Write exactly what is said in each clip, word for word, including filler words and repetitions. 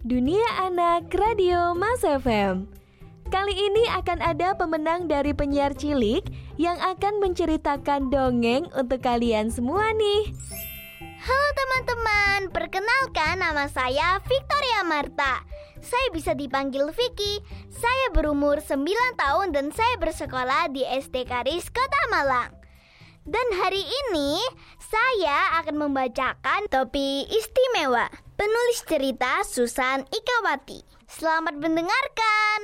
Dunia Anak Radio Mas F M. Kali ini akan ada pemenang dari penyiar cilik yang akan menceritakan dongeng untuk kalian semua nih. Halo teman-teman, perkenalkan nama saya Victoria Marta. Saya bisa dipanggil Vicky. Saya berumur sembilan tahun dan saya bersekolah di S D Karis Kota Malang. Dan hari ini saya akan membacakan Topi Istimewa, penulis cerita Susan Ikawati. Selamat mendengarkan.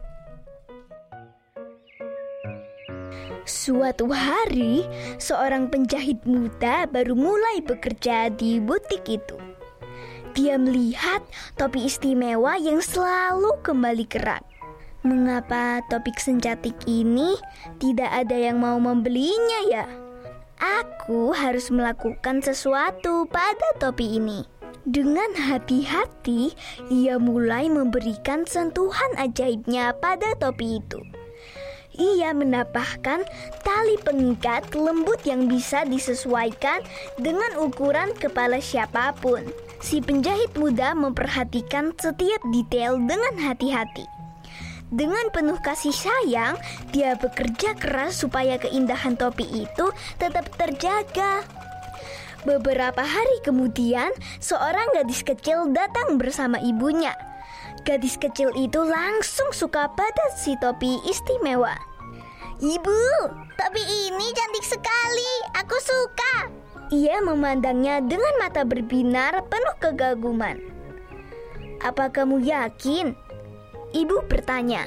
Suatu hari, seorang penjahit muda baru mulai bekerja di butik itu. Dia melihat topi istimewa yang selalu kembali kerak. Mengapa topi secantik ini tidak ada yang mau membelinya ya? Aku harus melakukan sesuatu pada topi ini. Dengan hati-hati, ia mulai memberikan sentuhan ajaibnya pada topi itu. Ia menambahkan tali pengikat lembut yang bisa disesuaikan dengan ukuran kepala siapapun. Si penjahit muda memperhatikan setiap detail dengan hati-hati. Dengan penuh kasih sayang, dia bekerja keras supaya keindahan topi itu tetap terjaga. Beberapa hari kemudian, seorang gadis kecil datang bersama ibunya. Gadis kecil itu langsung suka pada si topi istimewa. "Ibu, topi ini cantik sekali, aku suka." Ia memandangnya dengan mata berbinar penuh kegaguman. "Apa kamu yakin?" Ibu bertanya.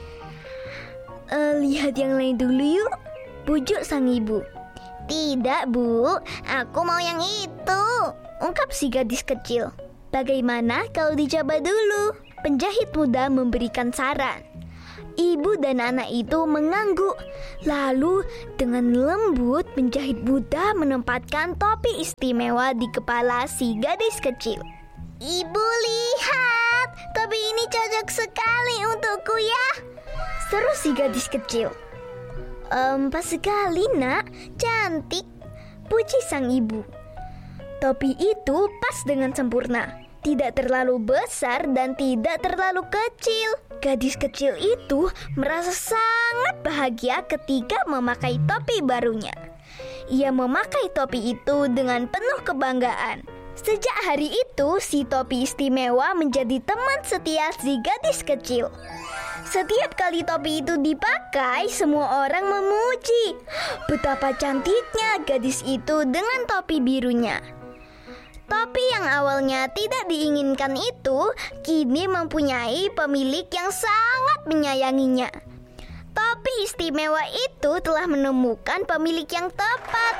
E, lihat yang lain dulu yuk, bujuk sang ibu. "Tidak bu, aku mau yang itu," ungkap si gadis kecil. "Bagaimana kalau dicoba dulu?" Penjahit muda memberikan saran. Ibu dan anak itu mengangguk. Lalu dengan lembut penjahit muda menempatkan topi istimewa di kepala si gadis kecil. "Ibu lihat, topi ini cocok sekali untukku ya," seru si gadis kecil. Ehm, pas sekali nak, cantik," puji sang ibu. Topi itu pas dengan sempurna. Tidak terlalu besar dan tidak terlalu kecil. Gadis kecil itu merasa sangat bahagia ketika memakai topi barunya. Ia memakai topi itu dengan penuh kebanggaan. Sejak hari itu, si topi istimewa menjadi teman setia si gadis kecil. Setiap kali topi itu dipakai, semua orang memuji betapa cantiknya gadis itu dengan topi birunya. Topi yang awalnya tidak diinginkan itu kini mempunyai pemilik yang sangat menyayanginya. Topi istimewa itu telah menemukan pemilik yang tepat.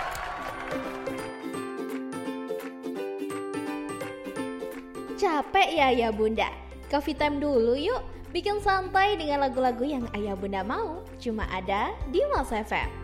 Capek ya Ayah Bunda? Coffee time dulu yuk. Bikin santai dengan lagu-lagu yang Ayah Bunda mau. Cuma ada di Mas F M.